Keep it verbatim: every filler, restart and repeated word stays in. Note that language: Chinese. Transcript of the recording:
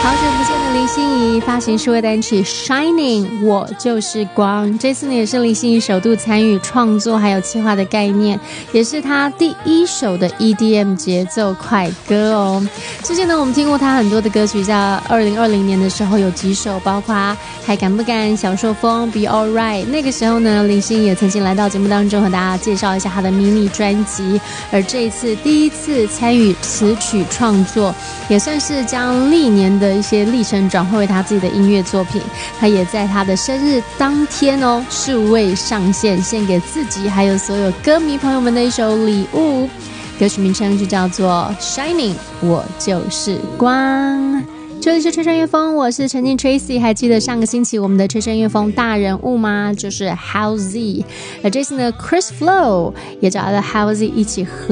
好久不见的林心怡发行数位单曲 Shining 我就是光，这次呢也是林心怡首度参与创作还有企划的概念，也是她第一首的 E D M 节奏快歌哦。之前呢我们听过她很多的歌曲，在二零二零年的时候有几首，包括还敢不敢、小受风、Be Alright， 那个时候呢林心怡也曾经来到节目当中和大家介绍一下她的迷你专辑，而这一次第一次参与词曲创作，也算是将历年的一些历程转化为他自己的音乐作品。他也在他的生日当天哦，数位上线，献给自己还有所有歌迷朋友们的一首礼物。歌曲名称就叫做 Shining 我就是光。这里是吹声乐风，我是陈静 Tracy。 还记得上个星期我们的吹声乐风大人物吗？就是 How Z。 而这次呢 Chris Flow 也找来了 How Z 一起合